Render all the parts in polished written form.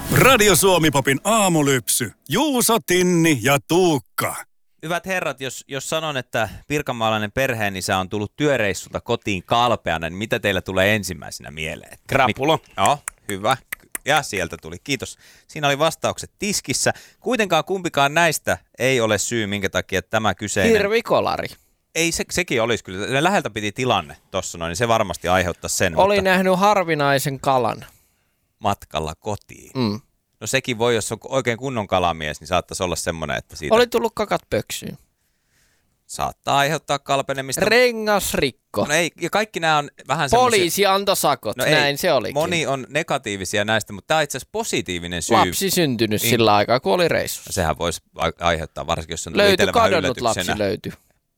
Radio Suomi-popin aamulypsy. Juuso, Tinni ja Tuukka. Hyvät herrat, jos sanon, että pirkanmaalainen perheenisä on tullut työreissulta kotiin kalpeana, niin mitä teillä tulee ensimmäisenä mieleen? Krapulo. Joo, hyvä. Ja sieltä tuli. Kiitos. Siinä oli vastaukset tiskissä. Kuitenkaan kumpikaan näistä ei ole syy, minkä takia tämä kyseinen... Hirvikolari. Ei, sekin olisi kyllä. Läheltä piti tilanne tuossa noin, niin se varmasti aiheuttaa sen. Oli nähnyt harvinaisen kalan. Matkalla kotiin. No sekin voi, jos on oikein kunnon kalamies, niin saattaisi olla semmoinen, että siitä... Oli tullut kakat pöksyyn. Saattaa aiheuttaa kalpenemista. Rengasrikko. No ei, ja kaikki nämä on vähän semmoisia... Poliisi antoi sakot, näin se olikin. Moni on negatiivisia näistä, mutta tämä on itse asiassa positiivinen syy. Lapsi syntynyt sillä aikaa, kun oli reissussa. Sehän voisi aiheuttaa, varsinkin jos on löytyi kadonnut lapsi löytyi.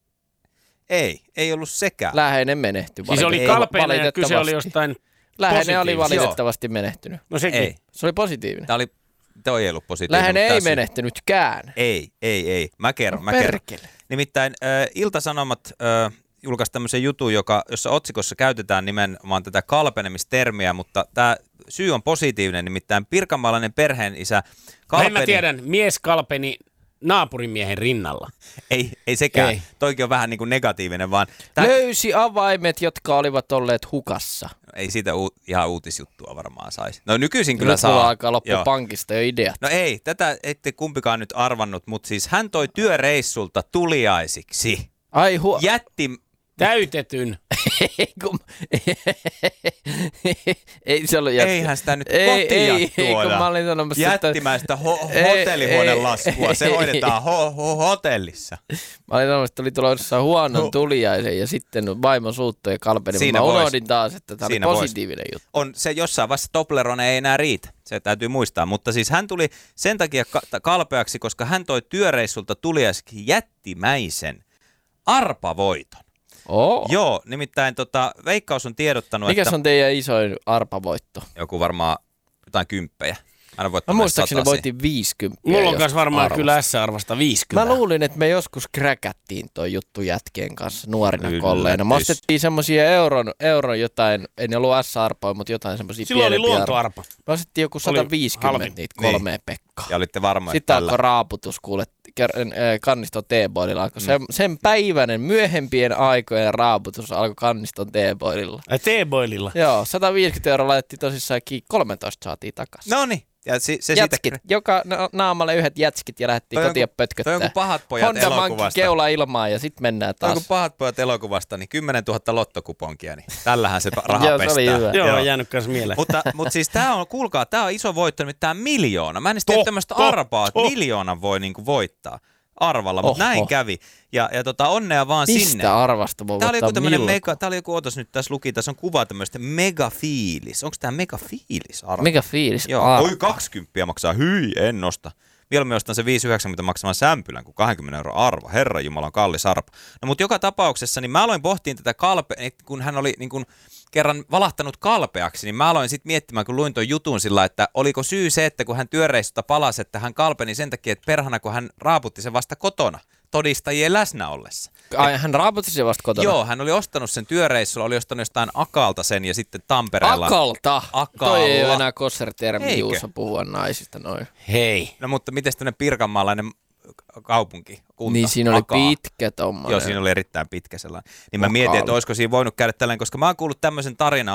Ei ollut sekään. Läheinen menehtyi. Siis oli kalpeena ja kyse oli jostain läheinen oli valitettavasti menehtynyt. No sekin. Ei. Se oli positiivinen. Toi ei ollut positiivinen. Läheinen ei menehtynytkään. Ei. Mä kerron. Nimittäin Ilta-Sanomat julkaisi tämmöisen jutun, jossa otsikossa käytetään nimenomaan tätä kalpenemistermiä, mutta tämä syy on positiivinen, nimittäin pirkanmaalainen perheenisä kalpeni... Mä tiedän, mies kalpeni naapurimiehen rinnalla. Ei sekään. Ei. Toikin on vähän niin kuin negatiivinen, vaan... Löysi avaimet, jotka olivat olleet hukassa. Ei siitä ihan uutisjuttua varmaan saisi. No nykyisin kyllä nyt saa. Nyt mulla alkaa loppu pankista jo ideat. No ei, tätä ette kumpikaan nyt arvannut, mutta siis hän toi työreissulta tuliaisiksi. Jätti... Täytetyn. Ei se ollut jätti. Eihän sitä nyt kotia tuoda. Kun mä olin sanomassa, jättimäistä hotellihuonelaskua. Se hoidetaan hotellissa. Mä olin sanomassa, että oli tulossa huonon tuliaisen ja sitten vaimo suuttui ja kalpeni. Mä unohdin taas, että tämä oli positiivinen juttu. On se jossain vaiheessa Toblerone ei enää riitä. Se täytyy muistaa. Mutta siis hän tuli sen takia kalpeaksi, koska hän toi työreissulta tuliaisiksi jättimäisen arpavoiton. Joo, nimittäin Veikkaus on tiedottanut, mikäs on teidän isoin arpavoitto? Joku varmaan jotain 10. Mä muistaakseni voitin 50. Mulla on myös varmaan kyllä S-arvasta 50. Mä luulin, että me joskus kräkättiin toi juttu jätkien kanssa nuorina kolleina. Me ostettiin semmosia euron jotain, ei ne ollut S-arpoja, mutta jotain semmosia silloin oli luontoarpa. Me ostettiin joku 150 niitä 3 Pekkaa. Ja olitte varma, sitten alkoi raaputus, kuule, Kanniston T-boililla alkoi. Sen päiväinen myöhempien aikojen raaputus alkoi Kanniston T-boililla. T-boililla? Joo, 150 € laitettiin tosissaan 13 saatiin takaisin. Noniin. Ja jätskit, joka naamalle yhdet jätskit ja lähdettiin kotiin pötköttää. Toi on kuin Pahat pojat elokuvasta. Honda keula ilmaan ja sitten mennään taas. Toi on kuin Pahat pojat elokuvasta, niin 10 000 lottokuponkia, niin tällähän se raha pestää. Joo, on jäänyt kanssa mieleen. Mutta siis tää on, kuulkaa, tää on iso voitto, nimittäin 1 000 000. Mä en edes tiedä tämmöistä arpaa, että 1 000 000 voi niinku voittaa arvalla, mutta näin kävi. Ja onnea vaan sinne. Mistä arvasta voi voittaa tää oli joku, otas nyt tässä luki, tässä on kuva tämmöistä megafiilis. Onko tää megafiilis arva? Megafiilis arva. Oi 20 maksaa, hyi, en nosta. Mieluummin ostan se 5,90 maksamaan sämpylän kuin 20 € arvo. Herra Jumala, on kallis arpa. No mutta joka tapauksessa, niin mä aloin pohtiin tätä kun hän oli niin kun kerran valahtanut kalpeaksi, niin mä aloin sitten miettimään, kun luin ton jutun sillä, että oliko syy se, että kun hän työreissulta palasi, että hän kalpeni sen takia, että perhana, kun hän raaputti sen vasta kotona todistajien läsnä ollessa. Hän raaputti sen vasta kotona? Joo, hän oli ostanut sen työreissulla, oli ostanut jostain Akalta sen ja sitten Tampereella. Akalta? Toi ei ole enää kossertermi Juuso puhua naisista noin. Hei. No mutta miten tämmöinen pirkanmaalainen kaupunki, kunta? Niin siinä oli pitkä tommoinen. Joo, siinä oli erittäin pitkä sellainen. Niin mä mietin, että olisiko siinä voinut käydä tällainen, koska mä oon kuullut tämmöisen tarinan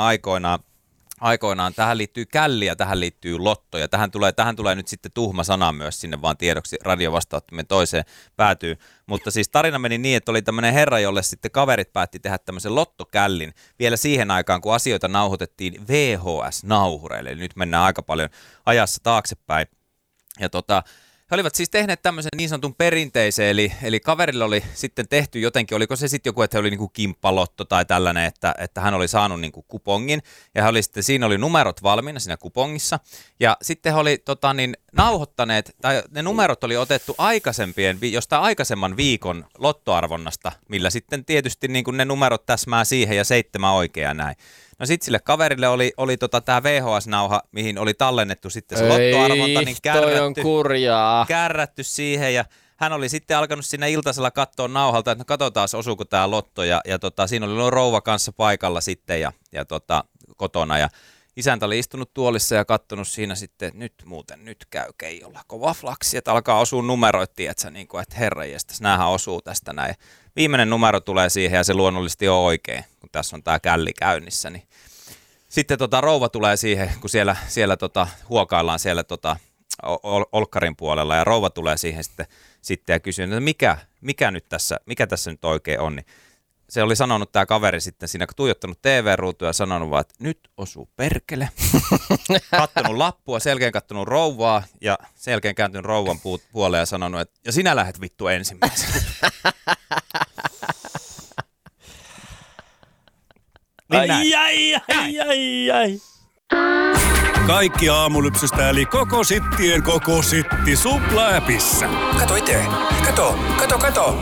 aikoinaan. Tähän liittyy källi ja tähän liittyy lotto ja tähän tulee nyt sitten tuhma sana myös sinne vaan tiedoksi radiovastaanottimen toiseen päätyy. Mutta siis tarina meni niin, että oli tämmöinen herra, jolle sitten kaverit päätti tehdä tämmöisen lottokällin vielä siihen aikaan, kun asioita nauhoitettiin VHS-nauhureille. Eli nyt mennään aika paljon ajassa taaksepäin. Ja he olivat siis tehneet tämmöisen niin sanotun perinteisen, eli kaverille oli sitten tehty jotenkin, oliko se sitten joku, että he oli niinku kimppalotto tai tällainen, että hän oli saanut niinku kupongin, ja siinä oli numerot valmiina siinä kupongissa, ja sitten he oli nauhoittaneet, tai ne numerot oli otettu jostain aikaisemman viikon lottoarvonnasta, millä sitten tietysti niinku ne numerot täsmää siihen ja 7 oikea näin. No sit sille kaverille oli tää VHS-nauha, mihin oli tallennettu sitten se lottoarvonta, niin kärrätty siihen ja hän oli sitten alkanut siinä iltasella katsoa nauhalta, että no katsotaan osuuko tää lotto ja siinä oli rouva kanssa paikalla sitten ja kotona ja isäntä oli istunut tuolissa ja kattonut siinä sitten, että nyt käy Keijolla kova flaksi, että alkaa osua numeroit, tietsä, niin kuin, että herranjestas, näähän osuu tästä näin. Viimeinen numero tulee siihen ja se luonnollisesti on oikein, kun tässä on tämä källi käynnissä. Niin. Sitten rouva tulee siihen, kun siellä huokaillaan siellä olkkarin puolella ja rouva tulee siihen sitten ja kysyy, että mikä tässä nyt oikein on, niin se oli sanonut tämä kaveri sitten siinä, kun tuijottanut TV-ruutua ja sanonut vaan, että nyt osuu perkele. Kattonut lappua, sen jälkeen kattonut rouvaa ja sen jälkeen kääntynyt rouvan puoleen ja sanonut, että ja sinä lähdet vittu ensimmäisenä. Ai. Kaikki Aamulypsystä eli koko sittien koko sitti Supla-appissa. Kato itse. Kato.